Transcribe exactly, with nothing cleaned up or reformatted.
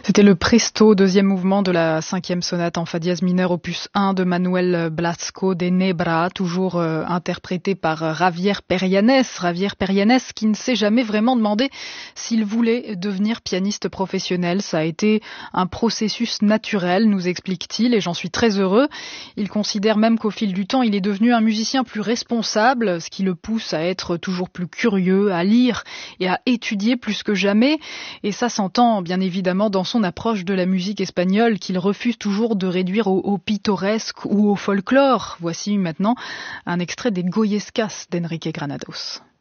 C'était le Presto, deuxième mouvement de la cinquième sonate en fa dièse mineur opus un de Manuel Blasco de Nebra, toujours euh, interprété par euh, Javier Perianes. Javier Perianes qui ne s'est jamais vraiment demandé s'il voulait devenir pianiste professionnel. Ça a été un processus naturel, nous explique-t-il, et j'en suis très heureux. Il considère même qu'au fil du temps, il est devenu un musicien plus responsable, ce qui le pousse à être toujours plus curieux, à lire et à étudier plus que jamais. Et ça s'entend bien évidemment dans son approche de la musique espagnole qu'il refuse toujours de réduire au, au pittoresque ou au folklore. Voici maintenant un extrait des Goyescas d'Enrique Granados.